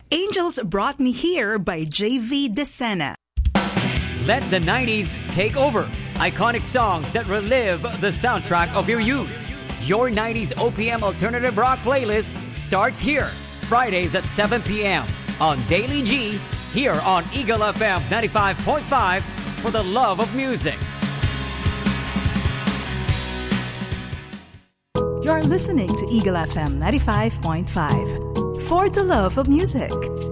Angels Brought Me Here by JV DeSena. Let the 90s take over. Iconic songs that relive the soundtrack of your youth. Your 90s OPM alternative rock playlist starts here. Fridays at 7 p.m. on Daily G, here on Eagle FM 95.5 for the love of music. You're listening to Eagle FM 95.5 for the love of music.